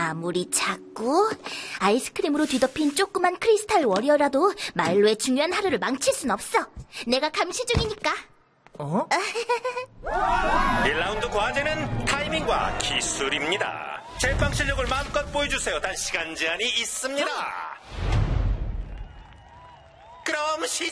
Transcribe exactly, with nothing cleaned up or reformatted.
아무리 작고 아이스크림으로 뒤덮인 조그만 크리스탈 워리어라도 마일로의 중요한 하루를 망칠 순 없어. 내가 감시 중이니까. 어? 일 라운드 과제는 타이밍과 기술입니다. 제빵 실력을 마음껏 보여주세요. 단 시간 제한이 있습니다. 그럼 시